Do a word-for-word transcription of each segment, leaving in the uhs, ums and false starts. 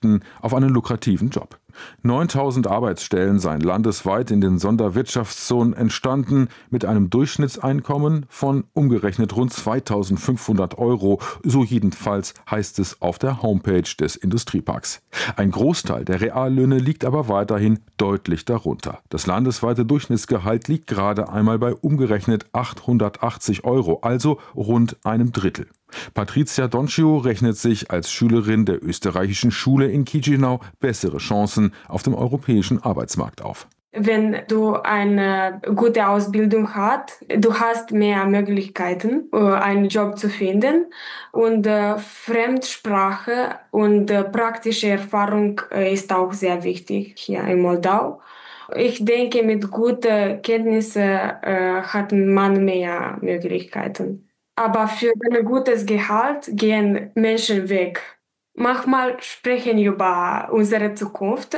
verzichten auf einen lukrativen Job. neuntausend Arbeitsstellen seien landesweit in den Sonderwirtschaftszonen entstanden, mit einem Durchschnittseinkommen von umgerechnet rund zweitausendfünfhundert Euro, so jedenfalls heißt es auf der Homepage des Industrieparks. Ein Großteil der Reallöhne liegt aber weiterhin deutlich darunter. Das landesweite Durchschnittsgehalt liegt gerade einmal bei umgerechnet achthundertachtzig Euro, also rund einem Drittel. Patricia Donciu rechnet sich als Schülerin der österreichischen Schule in Chișinău bessere Chancen auf dem europäischen Arbeitsmarkt auf. Wenn du eine gute Ausbildung hast, du hast mehr Möglichkeiten, einen Job zu finden. Und äh, Fremdsprache und äh, praktische Erfahrung äh, ist auch sehr wichtig hier in Moldau. Ich denke, mit guten Kenntnissen äh, hat man mehr Möglichkeiten. Aber für ein gutes Gehalt gehen Menschen weg. Manchmal sprechen wir über unsere Zukunft.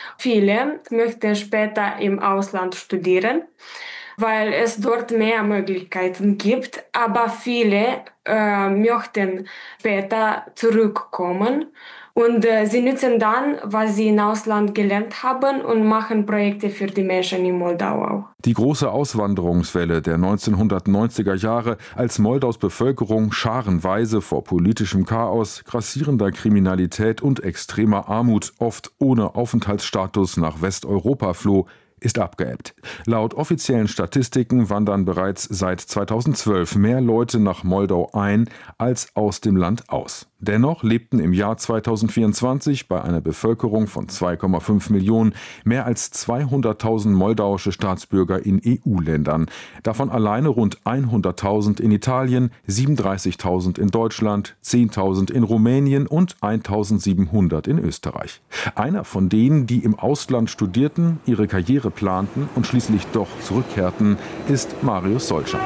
Viele möchten später im Ausland studieren, weil es dort mehr Möglichkeiten gibt. Aber viele äh, möchten später zurückkommen. Und äh, sie nutzen dann, was sie im Ausland gelernt haben und machen Projekte für die Menschen in Moldau auch. Die große Auswanderungswelle der neunzehnhundertneunziger Jahre, als Moldaus Bevölkerung scharenweise vor politischem Chaos, grassierender Kriminalität und extremer Armut, oft ohne Aufenthaltsstatus, nach Westeuropa floh, ist abgeebbt. Laut offiziellen Statistiken wandern bereits seit zweitausendzwölf mehr Leute nach Moldau ein als aus dem Land aus. Dennoch lebten im Jahr zweitausendvierundzwanzig bei einer Bevölkerung von zwei Komma fünf Millionen mehr als zweihunderttausend moldauische Staatsbürger in E U-Ländern. Davon alleine rund hunderttausend in Italien, siebenunddreißigtausend in Deutschland, zehntausend in Rumänien und eintausendsiebenhundert in Österreich. Einer von denen, die im Ausland studierten, ihre Karriere planten und schließlich doch zurückkehrten, ist Marius Solcan.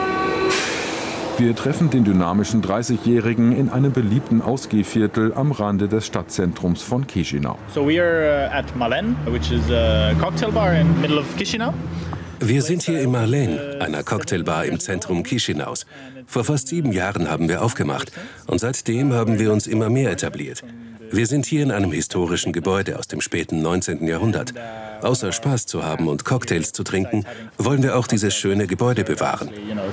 Wir treffen den dynamischen dreißigjährigen in einem beliebten Ausgehviertel am Rande des Stadtzentrums von Chișinău. So we are at Malen, which is a cocktail bar in the middle of Chișinău. Wir sind hier im Malen, einer Cocktailbar im Zentrum Chișinăus. Vor fast sieben Jahren haben wir aufgemacht und seitdem haben wir uns immer mehr etabliert. Wir sind hier in einem historischen Gebäude aus dem späten neunzehnten Jahrhundert. Außer Spaß zu haben und Cocktails zu trinken, wollen wir auch dieses schöne Gebäude bewahren.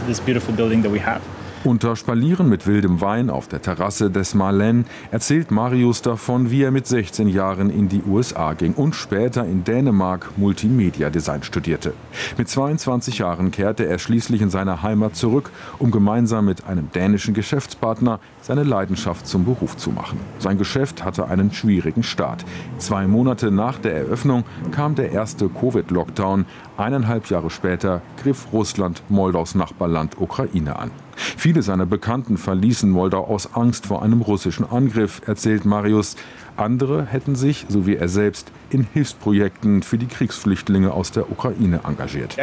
Unter Spalieren mit wildem Wein auf der Terrasse des Malen erzählt Marius davon, wie er mit sechzehn Jahren in die U S A ging und später in Dänemark Multimedia-Design studierte. Mit zweiundzwanzig Jahren kehrte er schließlich in seine Heimat zurück, um gemeinsam mit einem dänischen Geschäftspartner seine Leidenschaft zum Beruf zu machen. Sein Geschäft hatte einen schwierigen Start. Zwei Monate nach der Eröffnung kam der erste Covid-Lockdown. Eineinhalb Jahre später griff Russland Moldaus Nachbarland Ukraine an. Viele seiner Bekannten verließen Moldau aus Angst vor einem russischen Angriff, erzählt Marius. Andere hätten sich, so wie er selbst, in Hilfsprojekten für die Kriegsflüchtlinge aus der Ukraine engagiert.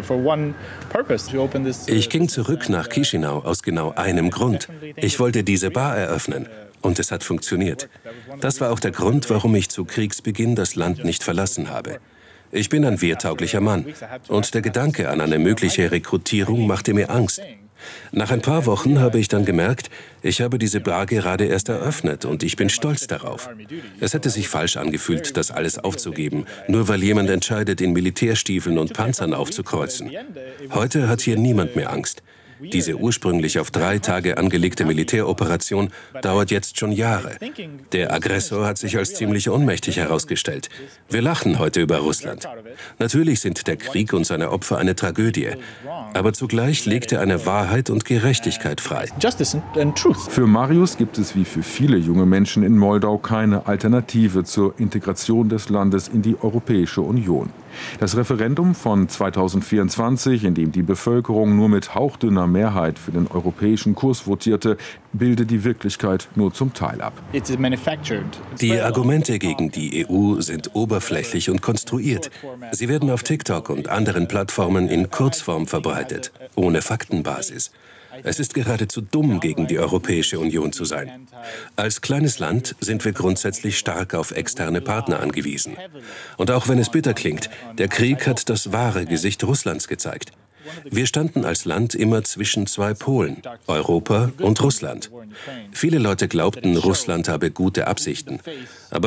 Ich ging zurück nach Chișinău aus genau einem Grund. Ich wollte diese Bar eröffnen. Und es hat funktioniert. Das war auch der Grund, warum ich zu Kriegsbeginn das Land nicht verlassen habe. Ich bin ein wehrtauglicher Mann. Und der Gedanke an eine mögliche Rekrutierung machte mir Angst. Nach ein paar Wochen habe ich dann gemerkt, ich habe diese Bar gerade erst eröffnet und ich bin stolz darauf. Es hätte sich falsch angefühlt, das alles aufzugeben, nur weil jemand entscheidet, in Militärstiefeln und Panzern aufzukreuzen. Heute hat hier niemand mehr Angst. Diese ursprünglich auf drei Tage angelegte Militäroperation dauert jetzt schon Jahre. Der Aggressor hat sich als ziemlich ohnmächtig herausgestellt. Wir lachen heute über Russland. Natürlich sind der Krieg und seine Opfer eine Tragödie. Aber zugleich legt er eine Wahrheit und Gerechtigkeit frei. Für Marius gibt es wie für viele junge Menschen in Moldau keine Alternative zur Integration des Landes in die Europäische Union. Das Referendum von zweitausendvierundzwanzig, in dem die Bevölkerung nur mit hauchdünner Mehrheit für den europäischen Kurs votierte, bildet die Wirklichkeit nur zum Teil ab. Die Argumente gegen die E U sind oberflächlich und konstruiert. Sie werden auf TikTok und anderen Plattformen in Kurzform verbreitet, ohne Faktenbasis. Es ist geradezu dumm, gegen die Europäische Union zu sein. Als kleines Land sind wir grundsätzlich stark auf externe Partner angewiesen. Und auch wenn es bitter klingt, der Krieg hat das wahre Gesicht Russlands gezeigt. Wir standen als Land immer zwischen zwei Polen, Europa und Russland. Viele Leute glaubten, Russland habe gute Absichten. Aber